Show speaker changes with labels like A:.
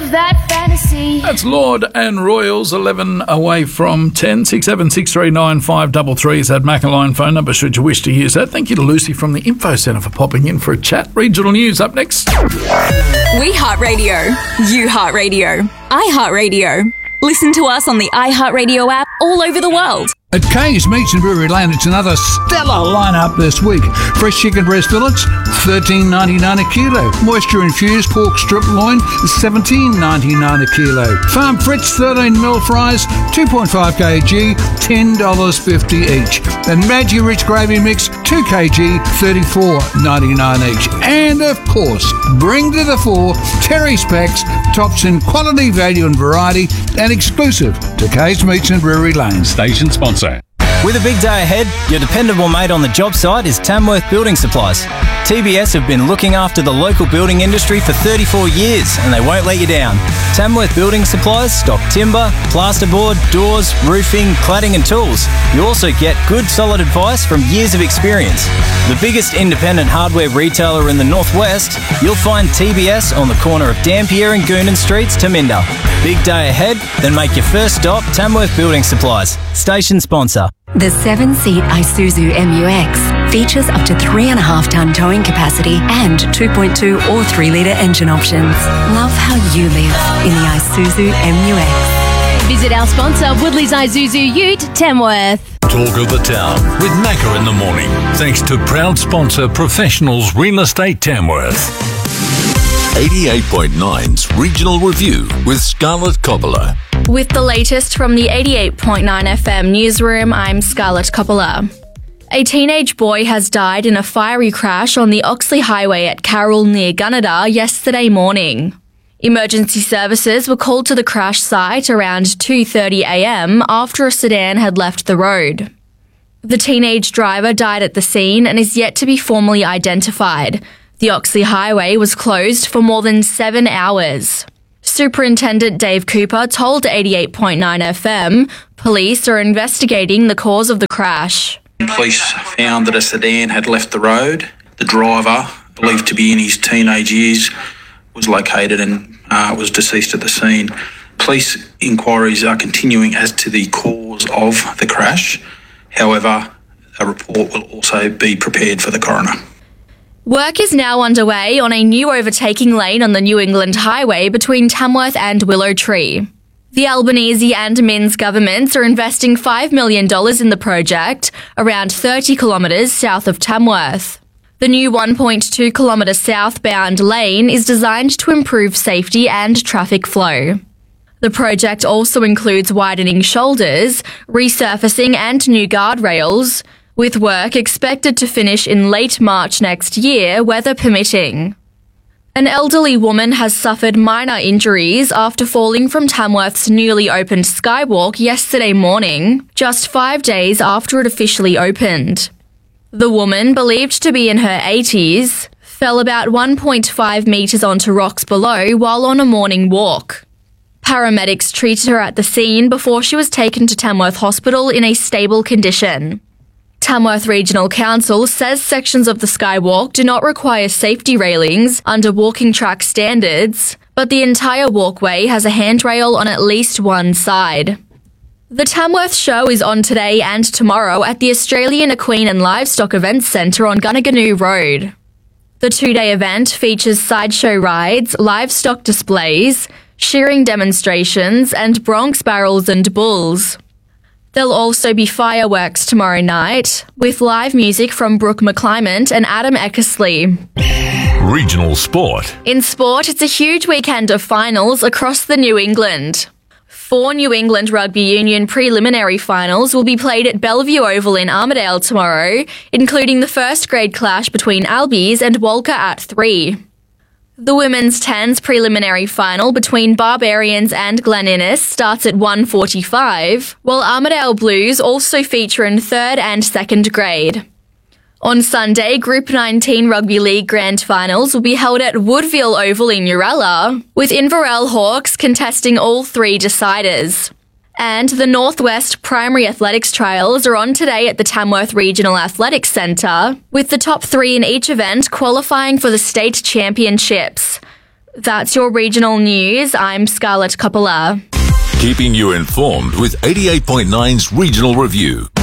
A: of that fantasy.
B: That's Lord and Royals, 11 away from 10. 67639533 is that Maccaline phone number should you wish to use that. Thank you to Lucy from the Info Centre for popping in for a chat. Regional news up next.
C: We Heart Radio. You Heart Radio. I Heart Radio. Listen to us on the iHeartRadio app all over the world.
D: At Kay's Meats and Brewery Lane, it's another stellar lineup this week. Fresh chicken breast fillets, $13.99 a kilo. Moisture-infused pork strip loin, $17.99 a kilo. Farm Fritz 13mm fries, 2.5 kg, $10.50 each. And Maggi Rich Gravy Mix, 2 kg, $34.99 each. And, of course, bring to the fore Terry's Packs, tops in quality, value and variety, and exclusive to Kay's Meats and Brewery Lane.
E: Station sponsor.
F: With a big day ahead, your dependable mate on the job site is Tamworth Building Supplies. TBS have been looking after the local building industry for 34 years and they won't let you down. Tamworth Building Supplies stock timber, plasterboard, doors, roofing, cladding and tools. You also get good solid advice from years of experience. The biggest independent hardware retailer in the northwest, you'll find TBS on the corner of Dampier and Goonan Streets to Minda. Big day ahead? Then make your first stop Tamworth Building Supplies. Station sponsor.
G: The 7-seat Isuzu MU-X features up to 3.5-ton towing capacity and 2.2 or 3-litre engine options. Love how you live in the Isuzu MU-X.
A: Visit our sponsor, Woodley's Isuzu Ute, Tamworth.
E: Talk of the Town with Macca in the morning. Thanks to proud sponsor Professionals Real Estate Tamworth. 88.9's Regional Review with Scarlett Coppola.
H: With the latest from the 88.9 FM newsroom, I'm Scarlett Coppola. A teenage boy has died in a fiery crash on the Oxley Highway at Carroll near Gunnedah yesterday morning. Emergency services were called to the crash site around 2:30 a.m. after a sedan had left the road. The teenage driver died at the scene and is yet to be formally identified. The Oxley Highway was closed for more than 7 hours. Superintendent Dave Cooper told 88.9 FM police are investigating the cause of the crash.
I: Police found that a sedan had left the road. The driver, believed to be in his teenage years, was located and was deceased at the scene. Police inquiries are continuing as to the cause of the crash. However, a report will also be prepared for the coroner.
H: Work is now underway on a new overtaking lane on the New England Highway between Tamworth and Willow Tree. The Albanese and Minns governments are investing $5 million in the project, around 30 kilometres south of Tamworth. The new 1.2 kilometre southbound lane is designed to improve safety and traffic flow. The project also includes widening shoulders, resurfacing and new guardrails, with work expected to finish in late March next year, weather permitting. An elderly woman has suffered minor injuries after falling from Tamworth's newly opened Skywalk yesterday morning, just 5 days after it officially opened. The woman, believed to be in her 80s, fell about 1.5 metres onto rocks below while on a morning walk. Paramedics treated her at the scene before she was taken to Tamworth Hospital in a stable condition. Tamworth Regional Council says sections of the Skywalk do not require safety railings under walking track standards, but the entire walkway has a handrail on at least one side. The Tamworth Show is on today and tomorrow at the Australian Equine and Livestock Events Centre on Gunnaganoo Road. The 2-day event features sideshow rides, livestock displays, shearing demonstrations, and broncs barrels and bulls. There'll also be fireworks tomorrow night, with live music from Brooke McClymont and Adam Eckersley.
E: Regional Sport.
H: In sport, it's a huge weekend of finals across the New England. 4 New England Rugby Union preliminary finals will be played at Bellevue Oval in Armidale tomorrow, including the first grade clash between Albies and Walker at 3. The Women's 10s preliminary final between Barbarians and Glen Innes starts at 1:45, while Armidale Blues also feature in 3rd and 2nd grade. On Sunday, Group 19 Rugby League Grand Finals will be held at Woodville Oval in Uralla, with Inverell Hawks contesting all 3 deciders. And the Northwest Primary Athletics Trials are on today at the Tamworth Regional Athletics Centre, with the top 3 in each event qualifying for the state championships. That's your regional news. I'm Scarlett Coppola.
E: Keeping you informed with 88.9's Regional Review.